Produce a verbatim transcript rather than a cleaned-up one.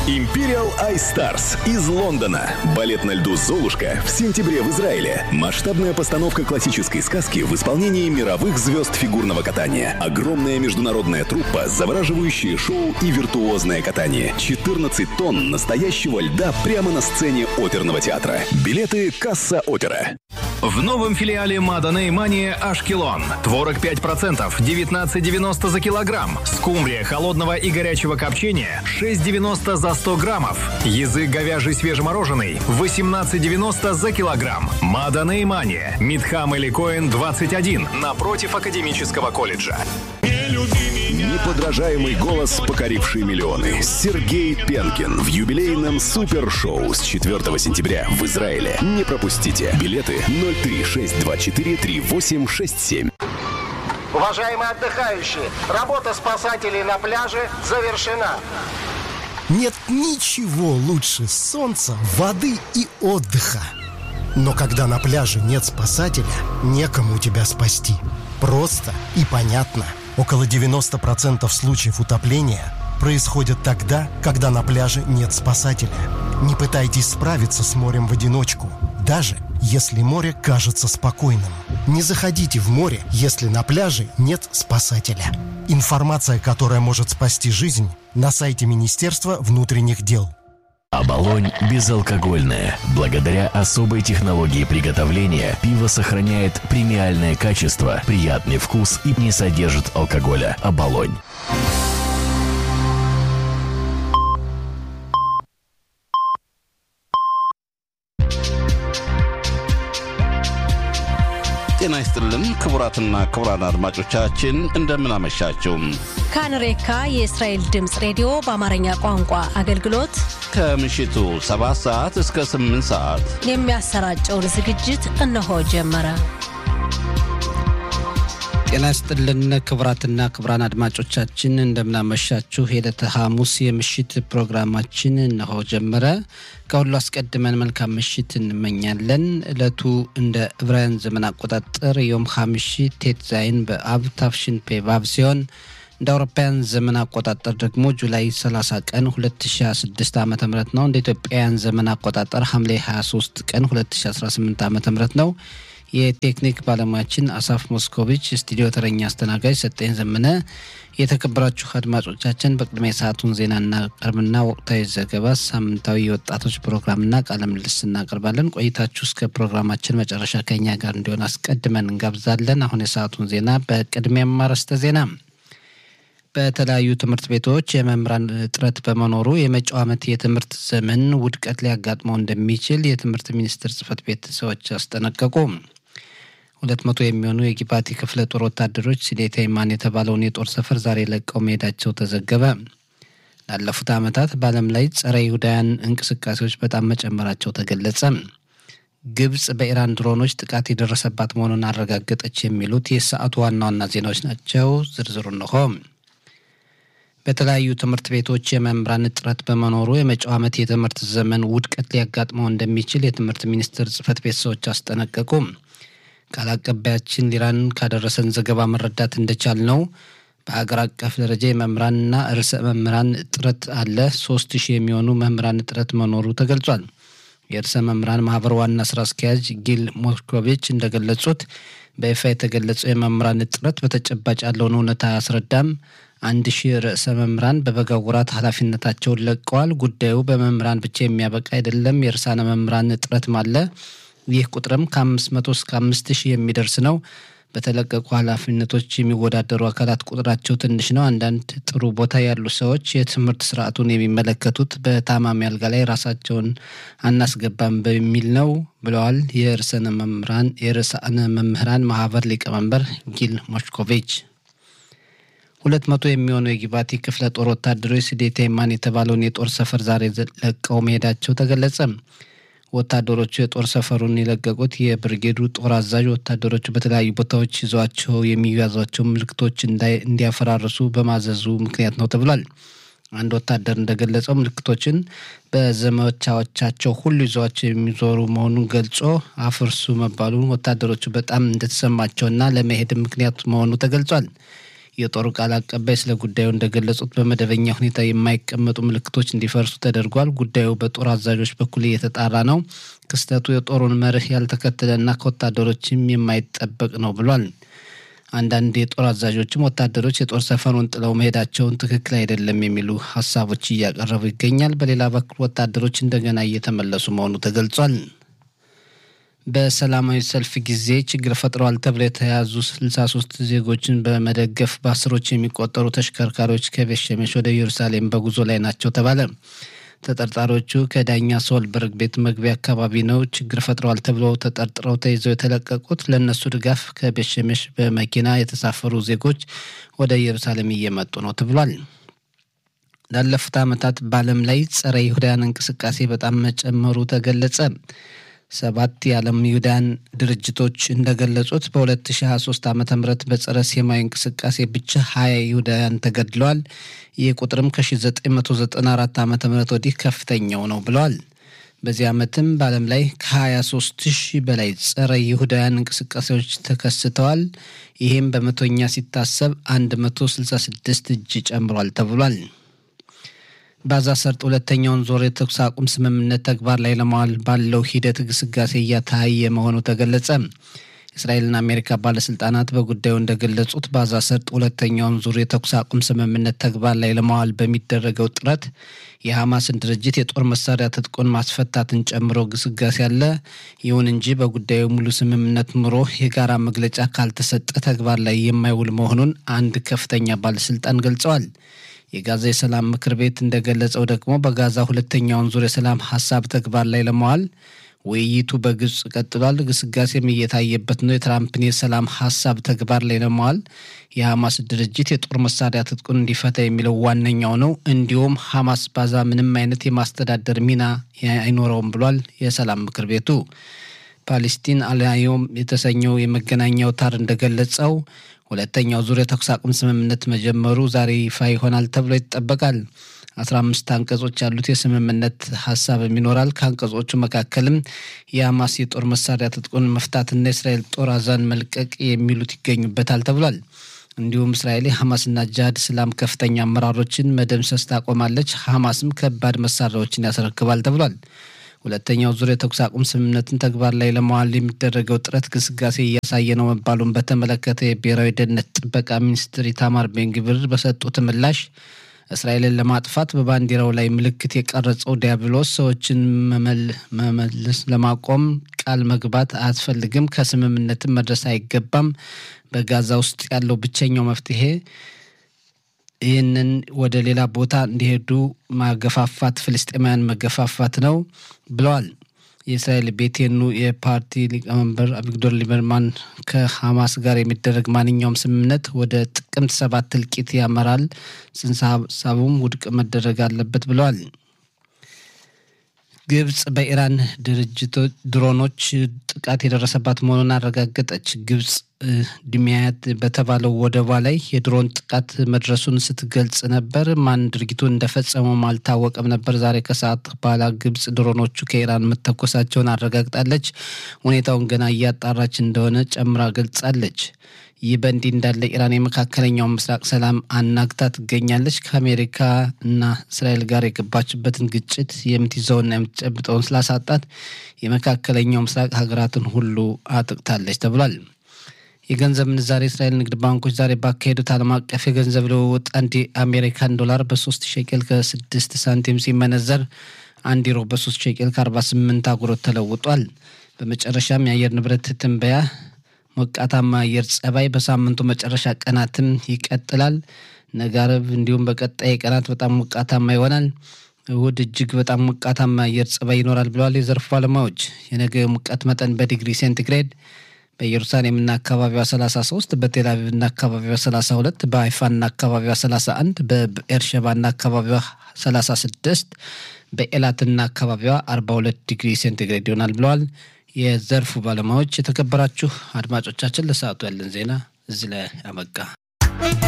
Imperial Ice Stars из Лондона. Балет на льду «Золушка» в сентябре в Израиле. Масштабная постановка классической сказки в исполнении мировых звезд фигурного катания. Огромная международная труппа, завораживающее шоу и виртуозное катание. четырнадцать тонн настоящего льда прямо на сцене оперного театра. Билеты «Касса Опера». В новом филиале Мада Неймания Ашкелон. Творог пять процентов, девятнадцать девяносто за килограмм. Скумбрия холодного и горячего копчения шесть девяносто за сто граммов. Язык говяжий свежемороженый восемнадцать девяносто за килограмм. Мада Неймания. Мидхам или Коэн двадцать один напротив Академического колледжа. Неподражаемый голос, покоривший миллионы. Сергей Пенкин в юбилейном супершоу с четвёртого сентября в Израиле. Не пропустите. Билеты ноль три шесть два четыре три восемь шесть семь. Уважаемые отдыхающие, работа спасателей на пляже завершена. Нет ничего лучше солнца, воды и отдыха. Но когда на пляже нет спасателя, некому тебя спасти. Просто и понятно. Около девяносто процентов случаев утопления происходят тогда, когда на пляже нет спасателя. Не пытайтесь справиться с морем в одиночку, даже если море кажется спокойным. Не заходите в море, если на пляже нет спасателя. Информация, которая может спасти жизнь, на сайте Министерства внутренних дел. Оболонь безалкогольное. Благодаря особой технологии приготовления пиво сохраняет премиальное качество, приятный вкус и не содержит алкоголя. Оболонь. ጤና ይስጥልን ክቡራትና ክቡራን አድማጮቻችን እንደምን አመሻችሁ። ካንሬካ የእስራኤል ድምጽ ሬዲዮ በአማርኛ ቋንቋ አገልግሎት ከምሽቱ ሰባት ሰዓት እስከ ስምንት ሰዓት የሚያሰራጨውን ዝግጅት እነሆ ጀመረ። ጤና ይስጥልን ክቡራትና ክቡራን አድማጮቻችን እንደምን አመሻችሁ። የዕለተ ሐሙስ የምሽት ፕሮግራማችን እነሆ ጀመረ። ከሁሉ አስቀድመን መልካም ምሽት እንመኛለን። ዕለቱ እንደ ዕብራውያን ዘመን አቆጣጠር ዮም ሐሚሺ ቴት ዛይን በአብ ታፍሽን ፔቫቭ ሲሆን እንደ አውሮፓውያን ዘመን አቆጣጠር ደግሞ ጁላይ ሰላሳ ቀን ሁለት ሺህ ሃያ ስድስት ዓመተ ምህረት ነው። እንደ ኢትዮጵያውያን ዘመን አቆጣጠር ሐምሌ ሃያ ሶስት ቀን ሁለት ሺህ አስራ ስምንት ዓመተ ምህረት ነው። የቴክኒክ ባለሙያችን አሳፍ ሞስኮቪች፣ ስቱዲዮ ተረኛ አስተናጋጅ ሰጠኝ ዘመነ። የተከበራችሁ አድማጮቻችን በቅድሚያ ሰዓቱን ዜና እናቀርብና ወቅታዊ ዘገባ፣ ሳምንታዊ የወጣቶች ፕሮግራምና ቃለ ምልልስ እናቀርባለን። ቆይታችሁ እስከ ፕሮግራማችን መጨረሻ ከኛ ጋር እንዲሆን አስቀድመን እንጋብዛለን። አሁን የሰዓቱን ዜና በቅድሚያ ማረስተ ዜና። በተለያዩ ትምህርት ቤቶች የመምህራን እጥረት በመኖሩ የመጪው ዓመት የትምህርት ዘመን ውድቀት ሊያጋጥመው እንደሚችል የትምህርት ሚኒስቴር ጽሕፈት ቤት ሰዎች አስጠነቀቁ። ሁለት መቶ የሚሆኑ የጊባቲ ክፍለ ጦር ወታደሮች ሲዴታ ይማን የተባለውን የጦር ሰፈር ዛሬ ለቀው መሄዳቸው ተዘገበ። ላለፉት ዓመታት በዓለም ላይ ጸረ ይሁዳውያን እንቅስቃሴዎች በጣም መጨመራቸው ተገለጸ። ግብጽ በኢራን ድሮኖች ጥቃት የደረሰባት መሆኑን አረጋገጠች። የሚሉት የሰዓቱ ዋና ዋና ዜናዎች ናቸው። ዝርዝሩ እንሆ። በተለያዩ ትምህርት ቤቶች የመምህራን እጥረት በመኖሩ የመጪው ዓመት የትምህርት ዘመን ውድቀት ሊያጋጥመው እንደሚችል የትምህርት ሚኒስቴር ጽሕፈት ቤት ሰዎች አስጠነቀቁ። ቃል አቀባያችን ሊራን ካደረሰን ዘገባ መረዳት እንደቻል ነው በሀገር አቀፍ ደረጃ የመምህራንና ርዕሰ መምህራን እጥረት አለ። ሶስት ሺህ የሚሆኑ መምህራን እጥረት መኖሩ ተገልጿል። የርዕሰ መምህራን ማህበር ዋና ስራ አስኪያጅ ጊል ሞስኮቪች እንደገለጹት በይፋ የተገለጸው የመምህራን እጥረት በተጨባጭ ያለውን እውነታ አያስረዳም። አንድ ሺህ ርዕሰ መምህራን በበጋው ወራት ኃላፊነታቸውን ለቀዋል። ጉዳዩ በመምህራን ብቻ የሚያበቃ አይደለም። የርዕሳነ መምህራን እጥረትም አለ። ይህ ቁጥርም ከአምስት መቶ እስከ አምስት ሺህ የሚደርስ ነው። በተለቀቁ ኃላፊነቶች የሚወዳደሩ አካላት ቁጥራቸው ትንሽ ነው። አንዳንድ ጥሩ ቦታ ያሉ ሰዎች የትምህርት ስርዓቱን የሚመለከቱት በታማሚ አልጋ ላይ ራሳቸውን አናስገባም በሚል ነው ብለዋል የርዕሰ መምህራን የርዕሳነ መምህራን ማህበር ሊቀመንበር ጊል ሞስኮቪች። ሁለት መቶ የሚሆኑ የጊባቲ ክፍለ ጦር ወታደሮች ሲዴታ ይማን የተባለውን የጦር ሰፈር ዛሬ ለቀው መሄዳቸው ተገለጸ። ወታደሮቹ የጦር ሰፈሩን የለቀቁት የብርጌዱ ጦር አዛዥ ወታደሮቹ በተለያዩ ቦታዎች ይዟቸው የሚያዟቸው ምልክቶች እንዲያፈራርሱ በማዘዙ ምክንያት ነው ተብሏል። አንድ ወታደር እንደገለጸው ምልክቶችን በዘመቻዎቻቸው ሁሉ ይዟቸው የሚዞሩ መሆኑን ገልጾ አፍርሱ መባሉን ወታደሮቹ በጣም እንደተሰማቸውና ለመሄድ ምክንያት መሆኑ ተገልጿል። የጦሩ ቃል አቀባይ ስለ ጉዳዩ እንደገለጹት በመደበኛ ሁኔታ የማይቀመጡ ምልክቶች እንዲፈርሱ ተደርጓል። ጉዳዩ በጦር አዛዦች በኩል እየተጣራ ነው። ክስተቱ የጦሩን መርህ ያልተከተለና ከወታደሮችም የማይጠበቅ ነው ብሏል። አንዳንድ የጦር አዛዦችም ወታደሮች የጦር ሰፈሩን ጥለው መሄዳቸውን ትክክል አይደለም የሚሉ ሀሳቦች እያቀረቡ ይገኛል። በሌላ በኩል ወታደሮች እንደገና እየተመለሱ መሆኑ ተገልጿል። በሰላማዊ ሰልፍ ጊዜ ችግር ፈጥረዋል ተብለው የተያዙ ስልሳ ሶስት ዜጎችን በመደገፍ በአስሮች የሚቆጠሩ ተሽከርካሪዎች ከቤት ሸሜሽ ወደ ኢየሩሳሌም በጉዞ ላይ ናቸው ተባለ። ተጠርጣሪዎቹ ከዳኛ ሶልበርግ ቤት መግቢያ አካባቢ ነው ችግር ፈጥረዋል ተብለው ተጠርጥረው ተይዘው የተለቀቁት። ለነሱ ድጋፍ ከቤት ሸሜሽ በመኪና የተሳፈሩ ዜጎች ወደ ኢየሩሳሌም እየመጡ ነው ተብሏል። ላለፉት ዓመታት በዓለም ላይ ጸረ ይሁዳውያን እንቅስቃሴ በጣም መጨመሩ ተገለጸ። ሰባት የዓለም ይሁዳውያን ድርጅቶች እንደገለጹት በሁለት ሺህ ሃያ ሶስት ዓመተ ምህረት በጸረ ሴማዊ እንቅስቃሴ ብቻ ሀያ ይሁዳውያን ተገድለዋል። ይህ ቁጥርም ከ1994 ዓመተ ምህረት ወዲህ ከፍተኛው ነው ብለዋል። በዚህ ዓመትም በዓለም ላይ ከ23 ሺህ በላይ ጸረ ይሁዳውያን እንቅስቃሴዎች ተከስተዋል። ይህም በመቶኛ ሲታሰብ መቶ ስልሳ ስድስት እጅ ጨምሯል ተብሏል። በጋዛ ሰርጥ ሁለተኛውን ዙር የተኩስ አቁም ስምምነት ተግባር ላይ ለማዋል ባለው ሂደት ግስጋሴ እያታየ መሆኑ ተገለጸ። እስራኤልና አሜሪካ ባለስልጣናት በጉዳዩ እንደገለጹት በጋዛ ሰርጥ ሁለተኛውን ዙር የተኩስ አቁም ስምምነት ተግባር ላይ ለማዋል በሚደረገው ጥረት የሐማስን ድርጅት የጦር መሳሪያ ትጥቁን ማስፈታትን ጨምሮ ግስጋሴ አለ። ይሁን እንጂ በጉዳዩ ሙሉ ስምምነት ኑሮ የጋራ መግለጫ ካልተሰጠ ተግባር ላይ የማይውል መሆኑን አንድ ከፍተኛ ባለስልጣን ገልጸዋል። የጋዛ የሰላም ምክር ቤት እንደገለጸው ደግሞ በጋዛ ሁለተኛውን ዙር የሰላም ሐሳብ ተግባር ላይ ለማዋል ውይይቱ በግብጽ ቀጥሏል። ግስጋሴም እየታየበት ነው። የትራምፕን የሰላም ሐሳብ ተግባር ላይ ለማዋል የሐማስ ድርጅት የጦር መሳሪያ ትጥቁን እንዲፈታ የሚለው ዋነኛው ነው። እንዲሁም ሐማስ ባዛ ምንም አይነት የማስተዳደር ሚና አይኖረውም ብሏል የሰላም ምክር ቤቱ። ፓለስቲን አልያዮም የተሰኘው የመገናኛ አውታር እንደገለጸው ሁለተኛው ዙር የተኩስ አቁም ስምምነት መጀመሩ ዛሬ ይፋ ይሆናል ተብሎ ይጠበቃል። አስራ አምስት አንቀጾች ያሉት የስምምነት ሐሳብ ይኖራል። ከአንቀጾቹ መካከልም የሐማስ የጦር መሳሪያ ትጥቁን መፍታትና የእስራኤል ጦር አዛን መልቀቅ የሚሉት ይገኙበታል ተብሏል። እንዲሁም እስራኤል ሐማስና ጂሃድ እስላም ከፍተኛ አመራሮችን መደምሰስ ታቆማለች፣ ሐማስም ከባድ መሳሪያዎችን ያስረክባል ተብሏል። ሁለተኛው ዙር የተኩስ አቁም ስምምነትን ተግባር ላይ ለማዋል የሚደረገው ጥረት ግስጋሴ እያሳየ ነው መባሉን በተመለከተ የብሔራዊ ደህንነት ጥበቃ ሚኒስትር ኢታማር ቤን-ግቪር በሰጡት ምላሽ እስራኤልን ለማጥፋት በባንዲራው ላይ ምልክት የቀረጸው ዲያብሎስ ሰዎችን መመለስ ለማቆም ቃል መግባት አያስፈልግም፣ ከስምምነትም መድረስ አይገባም። በጋዛ ውስጥ ያለው ብቸኛው መፍትሄ ይህንን ወደ ሌላ ቦታ እንዲሄዱ ማገፋፋት፣ ፍልስጤማውያን መገፋፋት ነው ብለዋል። የእስራኤል ቤቴኑ የፓርቲ ሊቀመንበር አቪግዶር ሊበርማን ከሐማስ ጋር የሚደረግ ማንኛውም ስምምነት ወደ ጥቅምት ሰባት እልቂት ያመራል፣ ጽንሰ ሀሳቡም ውድቅ መደረግ አለበት ብለዋል። ግብጽ በኢራን ድርጅቶች ድሮኖች ጥቃት የደረሰባት መሆኑን አረጋገጠች። ግብጽ ዲሚያት በተባለው ወደቧ ላይ የድሮን ጥቃት መድረሱን ስትገልጽ ነበር። ማን ድርጊቱን እንደፈጸመው አልታወቀም ነበር። ዛሬ ከሰዓት በኋላ ግብጽ ድሮኖቹ ከኢራን መተኮሳቸውን አረጋግጣለች። ሁኔታውን ገና እያጣራች እንደሆነ ጨምራ ገልጻለች። ይህ በእንዲህ እንዳለ ኢራን የመካከለኛው ምስራቅ ሰላም አናግታ ትገኛለች። ከአሜሪካ እና እስራኤል ጋር የገባችበትን ግጭት የምትይዘውና የምትጨብጠውን ስላሳጣት የመካከለኛው ምስራቅ ሀገራትን ሁሉ አጥቅታለች ተብሏል። የገንዘብ ምንዛሬ እስራኤል ንግድ ባንኮች ዛሬ ባካሄዱት ዓለም አቀፍ የገንዘብ ልውውጥ አንድ የአሜሪካን ዶላር በሶስት ሸቄል ከስድስት ሳንቲም ሲመነዘር አንድ ዩሮ በሶስት ሸቄል ከአርባ ስምንት አጉሮት ተለውጧል። በመጨረሻም የአየር ንብረት ትንበያ ሞቃታማ አየር ጸባይ በሳምንቱ መጨረሻ ቀናትም ይቀጥላል። ነገ ዓርብ እንዲሁም በቀጣይ ቀናት በጣም ሞቃታማ ይሆናል። እሁድ እጅግ በጣም ሞቃታማ አየር ጸባይ ይኖራል ብለዋል የዘርፉ ባለሙያዎች። የነገ ሙቀት መጠን በዲግሪ ሴንቲግሬድ በኢየሩሳሌምና አካባቢዋ ሰላሳ ሶስት፣ በቴል አቪቭና አካባቢዋ ሰላሳ ሁለት፣ በሃይፋና አካባቢዋ ሰላሳ አንድ፣ በኤርሸባና አካባቢዋ ሰላሳ ስድስት፣ በኤላትና አካባቢዋ አርባ ሁለት ዲግሪ ሴንቲግሬድ ይሆናል ብለዋል የዘርፉ ባለሙያዎች። የተከበራችሁ አድማጮቻችን ለሰዓቱ ያለን ዜና እዚህ ላይ አበቃ።